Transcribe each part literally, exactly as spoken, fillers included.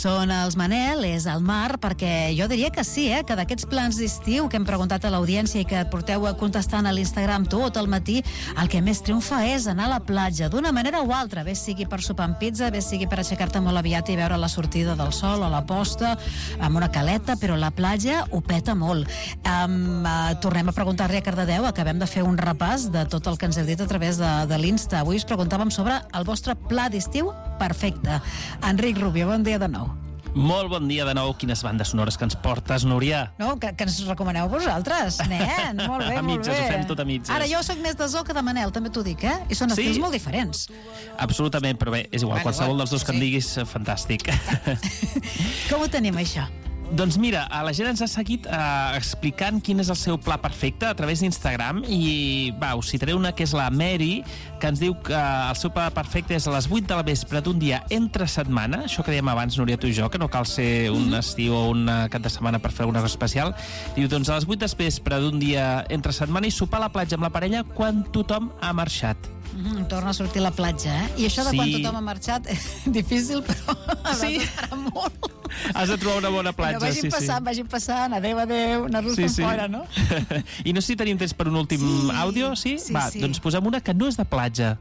Són els Manel, és el mar, perquè jo diria que sí, eh, que d'aquests plans d'estiu que hem preguntat a l'audiència i que porteu contestant a l'Instagram tot el matí, el que més triomfa és anar a la platja, d'una manera o altra, bé sigui per sopar amb pizza, bé sigui per aixecar-te molt aviat i veure la sortida del sol o la posta, amb una caleta, però la platja ho peta molt. Um, uh, tornem a preguntar-li a Cardedeu, acabem de fer un repàs de tot el que ens heu dit a través de, de l'Insta. Avui us preguntàvem sobre el vostre pla d'estiu perfecte. Enric Rubio, bon dia de nou. Molt bon dia de nou. Quines bandes sonores que ens portes, Núria. No, que, que ens recomaneu vosaltres, nen. Molt bé, a molt mitges, bé. ho fem tot a mitges. Ara, jo sóc més de Zoo que de Manel, també t'ho dic, eh? I són Sí? estils molt diferents. Absolutament, però bé, és igual, Bueno, qualsevol igual, dels dos que sí. em diguis, eh, fantàstic. Com ho tenim, això? Doncs mira, la gent ens ha seguit eh, explicant quin és el seu pla perfecte a través d'Instagram i va, us citaré una que és la Mary, que ens diu que el seu pla perfecte és a les vuit de la vespre d'un dia entre setmana, això que dèiem abans, Núria, tu i jo, que no cal ser un Mhm. estiu o un cap de setmana per fer alguna cosa especial. Diu, doncs a les vuit de vespre d'un dia entre setmana i sopar a la platja amb la parella quan tothom ha marxat. Mm, torna a sortir a la platja, eh? I això de Sí. quan tothom ha marxat és difícil, però hauràs Sí. d'esperar molt. Has de trobar una bona platja, No, vagin sí, passant, sí. vagin passant, adeu, adeu, anar-los sí, fora, no? I no sé si tenim temps per un últim Sí, àudio, sí? sí, Va, sí. doncs posem una que no és de platja.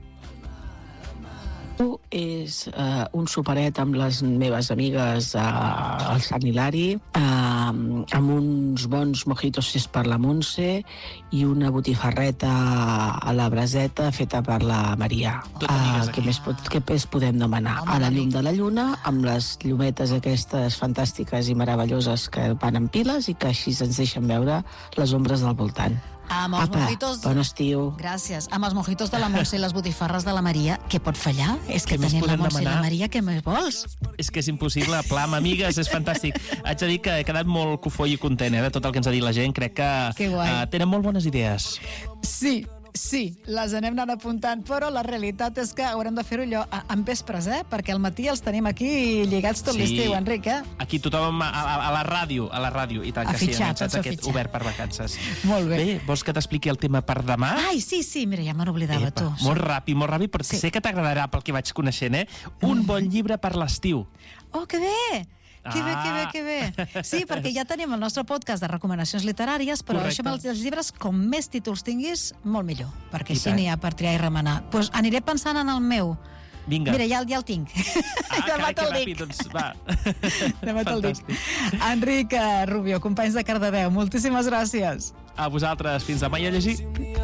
És uh, un superet amb les meves amigues uh, al Sant Hilari, uh, amb uns bons mojitos fets per la Montse i una botifarreta a la braseta feta per la Maria. Tot amigues Uh, què, aquí. més, pot- què més podem demanar? Home, A la llum amic. de la lluna, amb les llumetes aquestes fantàstiques i meravelloses que van en piles i que així ens deixen veure les ombres del voltant. Amb els Apa, mojitos... bon estiu. Gràcies. Amb els mojitos de la Montse i les botifarres de la Maria, què pot fallar? És que Què més tenint la podem Montse i la demanar? Maria, què més vols? És que és impossible, pla amb amigues, és fantàstic. Haig de dir que he quedat molt cofoll i content eh, de tot el que ens ha dit la gent. Crec que Que guai. eh, tenen molt bones idees. Sí, sí, les anem anant apuntant, però la realitat és que haurem de fer-ho allò a- en vespres, eh? Perquè al matí els tenim aquí lligats tot Sí. l'estiu, Enric, eh? Aquí tothom a, a, a la ràdio, a la ràdio, i tant A que sí, fitxar, enganxats tots a aquest fitxar. obert per vacances. Molt bé. Bé, vols que t'expliqui el tema per demà? Ai, sí, sí, mira, ja me n'oblidava, Epa, tu. molt ràpid, molt ràpid, però Sí. sé que t'agradarà pel que vaig coneixent, eh? Un bon llibre per l'estiu. Oh, que bé! Que bé, que bé, Ah. que bé. Sí, perquè ja tenim el nostre podcast de recomanacions literàries, però Correcte. això amb els, els llibres, com més títols tinguis, molt millor, perquè I així tant. n'hi ha per triar i remenar. Doncs pues aniré pensant en el meu. Vinga. Mira, ja, ja el tinc. Ah, Demà carai, que te'l ràpid, dic. doncs va. Demà te'l dic. Fantàstic. Enric eh, Rubio, companys de Cardedeu, moltíssimes gràcies. A vosaltres, fins demà i a llegir.